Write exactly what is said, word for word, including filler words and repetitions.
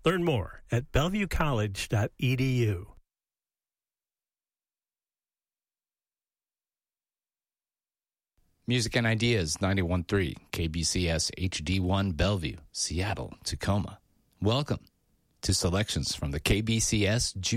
Learn more at bellevue college dot e d u. Music and Ideas, ninety-one point three, K B C S H D one Bellevue, Seattle, Tacoma. Welcome to selections from the K B C S